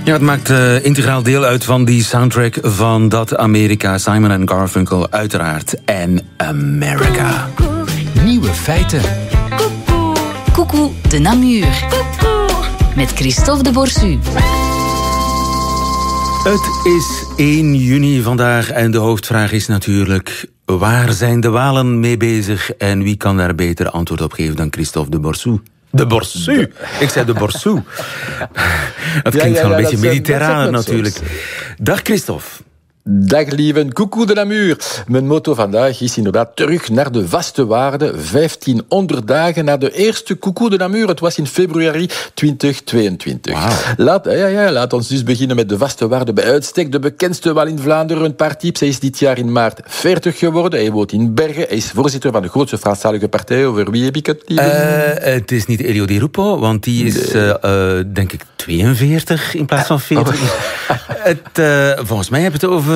Ja, het maakt integraal deel uit van die soundtrack van dat Amerika. Simon & Garfunkel, uiteraard. En America. Nieuwe feiten. Coucou de Namur. Met Christophe de Borsu. Het is 1 juni vandaag en de hoofdvraag is natuurlijk: waar zijn de Walen mee bezig? En wie kan daar beter antwoord op geven dan Christophe de Borsu? De Borsu. Ik zei de Borsu. Dat klinkt wel een beetje mediterraan natuurlijk. Dag Christophe. Dag lieven, coucou de Namur. Mijn motto vandaag is inderdaad terug naar de vaste waarde. 1500 dagen na de eerste coucou de Namur. Het was in februari 2022. Wow. Laat ons dus beginnen met de vaste waarde. Bij uitstek de bekendste Waal in Vlaanderen. Een paar tips. Hij is dit jaar in maart 40 geworden. Hij woont in Bergen. Hij is voorzitter van de grootste Franstalige partij. Over wie heb ik het, lieven? Het is niet Elio Di Rupo, want die is denk ik 42 in plaats van 40. Volgens mij heb je het over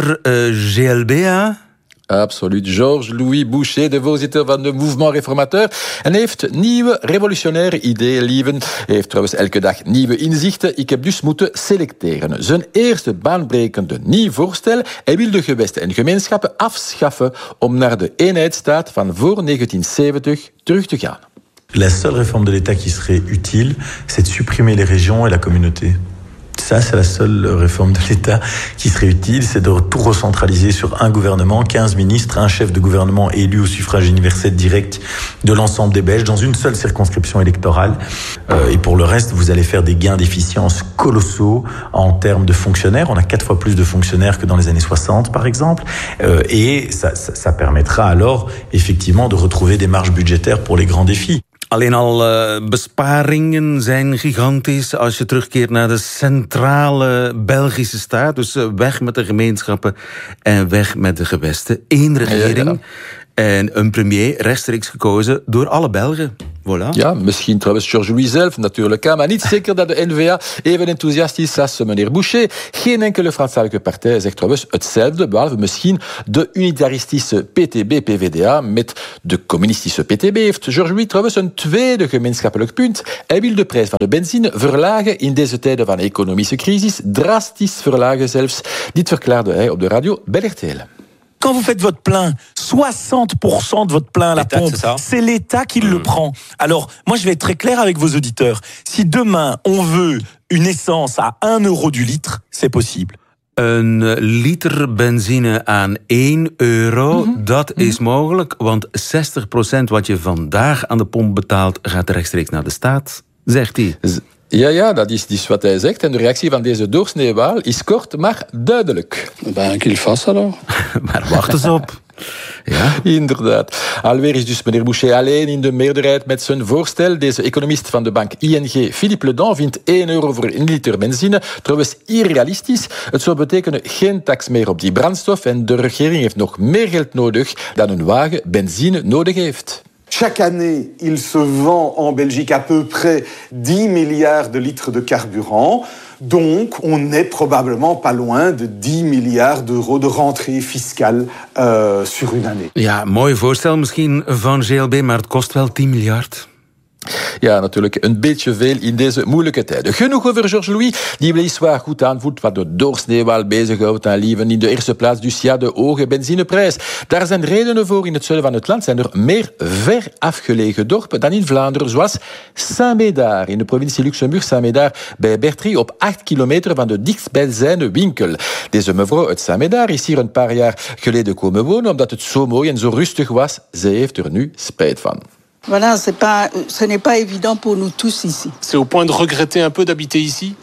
GLBA. Absoluut. Georges-Louis Boucher, de voorzitter van de Mouvement Réformateur. En hij heeft nieuwe revolutionaire ideeën, lieven. Hij heeft trouwens elke dag nieuwe inzichten. Ik heb dus moeten selecteren. Zijn eerste baanbrekende nieuw voorstel. Hij wil de gewesten en gemeenschappen afschaffen om naar de eenheidsstaat van voor 1970 terug te gaan. La seule réforme de l'État qui serait utile, c'est de supprimer les régions et la communauté. Ça, c'est la seule réforme de l'État qui serait utile, c'est de tout recentraliser sur un gouvernement, 15 ministres, un chef de gouvernement élu au suffrage universel direct de l'ensemble des Belges, dans une seule circonscription électorale. Et pour le reste, vous allez faire des gains d'efficience colossaux en termes de fonctionnaires. On a 4 fois plus de fonctionnaires que dans les années 60, par exemple. Et ça permettra alors, effectivement, de retrouver des marges budgétaires pour les grands défis. Alleen al besparingen zijn gigantisch als je terugkeert naar de centrale Belgische staat. Dus weg met de gemeenschappen en weg met de gewesten. 1 regering. Ja. En een premier rechtstreeks gekozen door alle Belgen. Voilà. Ja, misschien trouwens Georges-Louis zelf natuurlijk. Maar niet zeker dat de N-VA even enthousiast is als meneer Boucher. Geen enkele Franstalige partij zegt trouwens hetzelfde, behalve misschien de unitaristische PTB-PVDA met de communistische PTB. Heeft Georges-Louis trouwens een tweede gemeenschappelijk punt. Hij wil de prijs van de benzine verlagen in deze tijden van economische crisis. Drastisch verlagen zelfs. Dit verklaarde hij op de radio bij RTL. Quand vous faites votre plein, 60% de votre plein à la pompe, c'est l'État qui le prend. Alors, moi, je vais être très clair avec vos auditeurs. Si demain, on veut une essence à 1 euro du litre, c'est possible. Een liter benzine aan 1 euro, dat is mogelijk. Want 60% wat je vandaag aan de pomp betaalt, gaat rechtstreeks naar de staat, zegt hij. Ja, dat is dus wat hij zegt. En de reactie van deze doorsneewaal is kort, maar duidelijk. Ben, qu'il fasse alors. Maar wacht eens op. Ja. Inderdaad. Alweer is dus meneer Boucher alleen in de meerderheid met zijn voorstel. Deze economist van de bank ING, Philippe Ledon, vindt 1 euro voor 1 liter benzine trouwens irrealistisch. Het zou betekenen geen tax meer op die brandstof en de regering heeft nog meer geld nodig dan een wagen benzine nodig heeft. Chaque année, il se vend en Belgique à peu près 10 milliards de litres de carburant. Donc, on est probablement pas loin de 10 milliards d'euros de rentrée fiscale sur une année. Ja, mooi voorstel misschien van GLB, maar het kost wel 10 miljard. Ja, natuurlijk een beetje veel in deze moeilijke tijden. Genoeg over Georges-Louis, die weliswaar goed aanvoelt wat de doorsneewaal bezighoudt aan lieven. In de eerste plaats dus de hoge benzineprijs. Daar zijn redenen voor. In het zuiden van het land zijn er meer ver afgelegen dorpen dan in Vlaanderen, zoals Saint-Médard, in de provincie Luxemburg. Saint-Médard bij Bertrie, op 8 kilometer van de dichtstbijzijnde winkel. Deze mevrouw uit Saint-Médard is hier een paar jaar geleden komen wonen, omdat het zo mooi en zo rustig was. Ze heeft er nu spijt van. Voilà, ce n'est pas évident pour nous tous ici. C'est au point de regretter un peu d'habiter ici?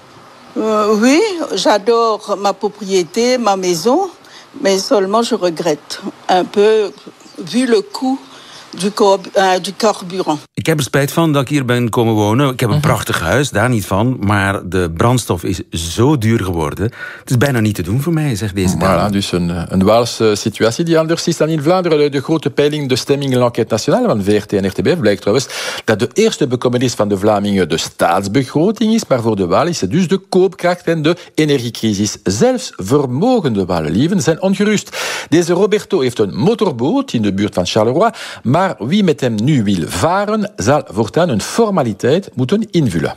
Oui, j'adore ma propriété, ma maison, mais seulement je regrette un peu, vu le coût du carburant. Ik heb er spijt van dat ik hier ben komen wonen. Ik heb een prachtig huis, daar niet van. Maar de brandstof is zo duur geworden. Het is bijna niet te doen voor mij, zegt deze dame. Voilà, dus een Waalse situatie die anders is dan in Vlaanderen. De grote peiling, de stemming in l'enquête nationale van VRT en RTBF blijkt trouwens dat de eerste bekommernis van de Vlamingen de staatsbegroting is. Maar voor de Walen is het dus de koopkracht en de energiecrisis. Zelfs vermogende Walenlieven zijn ongerust. Deze Roberto heeft een motorboot in de buurt van Charleroi. Maar wie met hem nu wil varen, zal voortaan een formaliteit moeten invullen.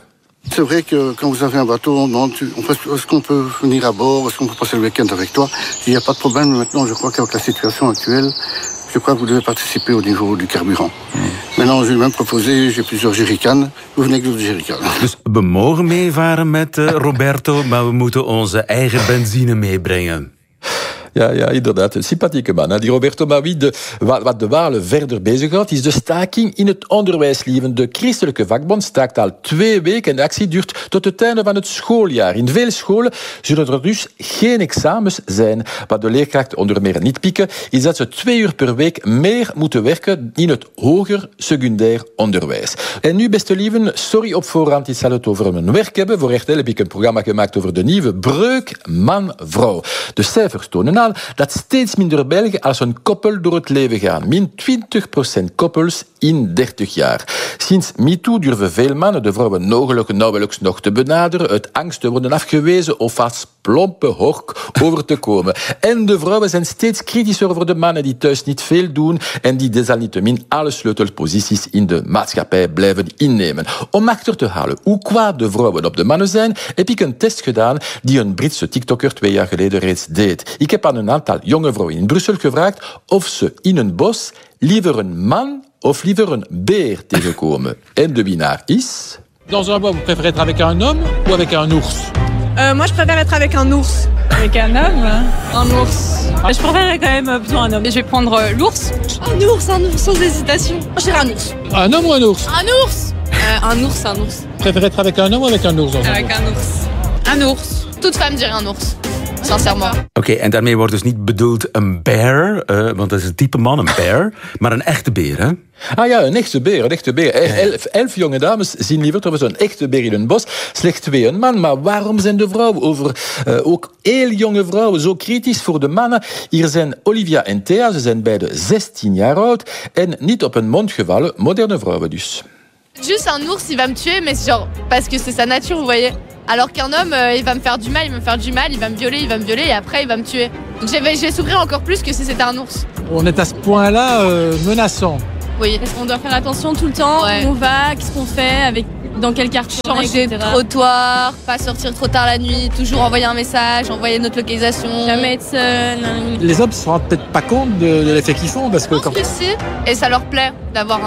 C'est vrai que quand vous avez un bateau, est-ce qu'on peut venir à bord, est-ce qu'on peut passer le week-end avec toi? Il n'y a pas de problème, mais maintenant je crois qu'avec la situation actuelle, je crois que vous devez participer au niveau du carburant. Maintenant, je vais même proposer, j'ai plusieurs jerrycans. Vous venez avec de jerrycans. Dus we mogen meevaren met Roberto, maar we moeten onze eigen benzine meebrengen. Ja, inderdaad. Een sympathieke man, hè, die Roberto. Maar wat de Walen verder bezighoudt, is de staking in het onderwijsleven. De christelijke vakbond staakt al 2 weken en de actie duurt tot het einde van het schooljaar. In veel scholen zullen er dus geen examens zijn. Wat de leerkrachten onder meer niet pikken, is dat ze 2 uur per week meer moeten werken in het hoger secundair onderwijs. En nu, beste lieven, sorry op voorhand, ik zal het over mijn werk hebben. Voor RTL heb ik een programma gemaakt over de nieuwe breuk man-vrouw. De cijfers tonen aan dat steeds minder Belgen als een koppel door het leven gaan. Min 20% koppels in 30 jaar. Sinds MeToo durven veel mannen de vrouwen nauwelijks nog te benaderen, uit angst te worden afgewezen of als plompe hork over te komen. En de vrouwen zijn steeds kritischer over de mannen die thuis niet veel doen en die desalniettemin alle sleutelposities in de maatschappij blijven innemen. Om achter te halen hoe kwaad de vrouwen op de mannen zijn, heb ik een test gedaan die een Britse TikToker 2 jaar geleden reeds deed. Ik heb aan een aantal jonge vrouwen in Brussel gevraagd of ze in een bos liever een man of liever een beer tegenkomen. En de winnaar is... Dans un bois, vous préférez être avec un homme ou avec un ours? Moi, je préfère être avec un ours. Avec un homme? Un ours. Je préfère quand même plutôt un homme. Je vais prendre l'ours. Un ours, sans hésitation. Je dirais un ours. Un homme ou un ours? Un ours. Un ours. Vous préférez être avec un homme ou avec un ours? Avec un ours. Un ours. Toute femme dirait un ours. Sincèrement. Oké, en daarmee wordt dus niet bedoeld een bear, want dat is een type man, een bear, maar een echte beer, hè? Ah ja, een echte beer. 11 jonge dames zien liever trouwens een echte beer in een bos, slechts 2 een man. Maar waarom zijn de vrouwen ook heel jonge vrouwen zo kritisch voor de mannen? Hier zijn Olivia en Thea, ze zijn beide 16 jaar oud en niet op hun mond gevallen, moderne vrouwen dus. Juste un ours, il va me tuer, mais genre parce que c'est sa nature, vous voyez. Alors qu'un homme, il va me faire du mal, il va me violer, et après il va me tuer. Donc je vais souffrir encore plus que si c'était un ours. On est à ce point-là menaçant. Oui. Est-ce qu'on doit faire attention tout le temps? Ouais. Où on va? Qu'est-ce qu'on fait? Dans quel quartier? Changer de trottoir, pas sortir trop tard la nuit, toujours envoyer un message, envoyer notre localisation. Jamais être seul. Les hommes ne se rendent peut-être pas compte de l'effet qu'ils font parce que je pense que si, et ça leur plaît d'avoir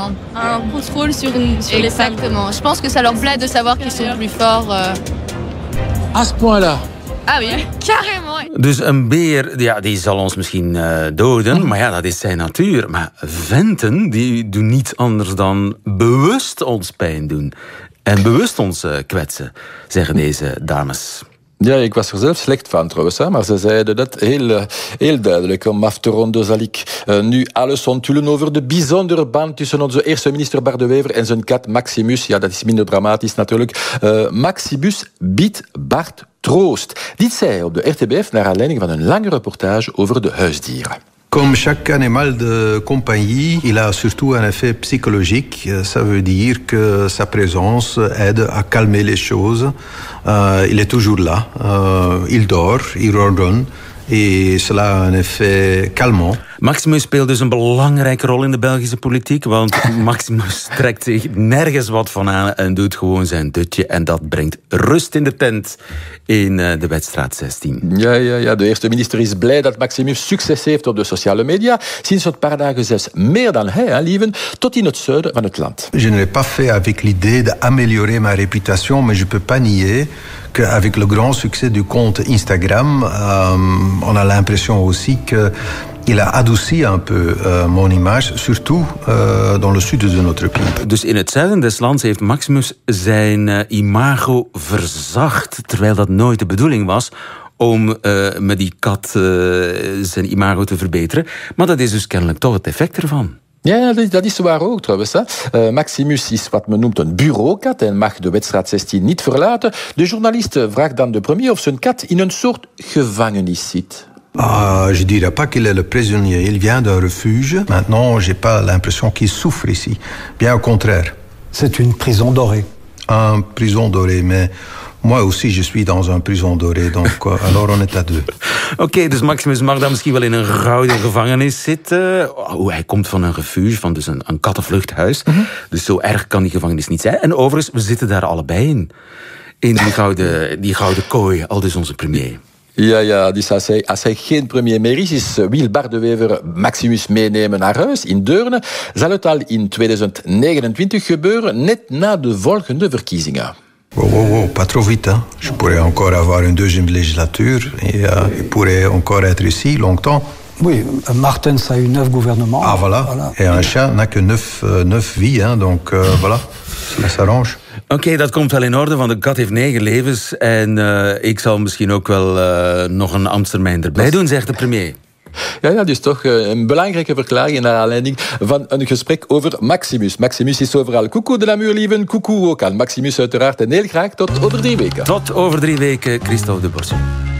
un contrôle sur les femmes. Exactement. Je pense que ça leur plaît de savoir qu'ils sont plus forts. À ce point-là. Ah oui, carrément. Dus een beer, ja, die zal ons misschien doden, maar ja, dat is zijn natuur. Maar venten, die doen niets anders dan bewust ons pijn doen. En bewust ons kwetsen, zeggen deze dames. Ja, ik was er zelf slecht van trouwens, hè, maar ze zeiden dat heel duidelijk. Om af te ronden zal ik nu alles onthullen over de bijzondere band tussen onze eerste minister Bart De Wever en zijn kat Maximus. Ja, dat is minder dramatisch natuurlijk. Maximus biedt Bart troost. Dit zei hij op de RTBF naar aanleiding van een lange reportage over de huisdieren. Comme chaque animal de compagnie, il a surtout un effet psychologique. Ça veut dire que sa présence aide à calmer les choses. Il est toujours là. Il dort, il ronronne. Et cela a un effet calmant. Maximus speelt dus een belangrijke rol in de Belgische politiek, want Maximus trekt zich nergens wat van aan en doet gewoon zijn dutje. En dat brengt rust in de tent in de Wetstraat 16. Ja, de eerste minister is blij dat Maximus succes heeft op de sociale media. Sinds een paar dagen zelfs meer dan hij, hè, lieven, tot in het zuiden van het land. Je ne l'ai pas fait avec l'idée d'améliorer ma réputation, mais je peux pas nier qu'avec le grand succès du compte Instagram, on a l'impression aussi qu'il a adouci un peu mon image, surtout dans le sud de notre pays. Dus in het zuiden des lands heeft Maximus zijn imago verzacht, terwijl dat nooit de bedoeling was om met die kat zijn imago te verbeteren. Maar dat is dus kennelijk toch het effect ervan. Ja, dat is waar ook trouwens. Hè. Maximus is wat men noemt een bureaukat en mag de Wetstraat 16 niet verlaten. De journalist vraagt dan de premier of zijn kat in een soort gevangenis zit. Je dirais pas qu'il est le prisonnier. Il vient d'un refuge. Maintenant, j'ai pas l'impression qu'il souffre ici. Bien au contraire. C'est une prison dorée. Une prison dorée, mais Moi aussi, je suis dans een prison dorée, donc alors on est à deux. Oké, dus Maximus mag dan misschien wel in een gouden gevangenis zitten. Hij komt van een refuge, van dus een kattenvluchthuis. Mm-hmm. Dus zo erg kan die gevangenis niet zijn. En overigens, we zitten daar allebei in. In die gouden kooi, al dus onze premier. Ja, dus als hij geen premier meer is, wil Bart de Wever Maximus meenemen naar huis in Deurne. Zal het al in 2029 gebeuren, net na de volgende verkiezingen. Wow, pas trop vite. Hein. Je pourrais encore avoir une deuxième législature et je pourrais encore être ici longtemps. Oui, Martens a eu 9 gouvernements. Ah, voilà. Et un chat n'a que 9 vies, hein, donc voilà, ça s'arrange. Oké, dat komt wel in orde, want de kat heeft 9 levens. En ik zal misschien ook wel nog een ambtstermijn erbij doen, zegt de premier. Ja, dus toch een belangrijke verklaring naar aanleiding van een gesprek over Maximus. Maximus is overal. Coucou de Namur, lieven. Coucou ook aan Maximus uiteraard. En heel graag tot over 3 weken. Tot over 3 weken, Christophe de Borssu.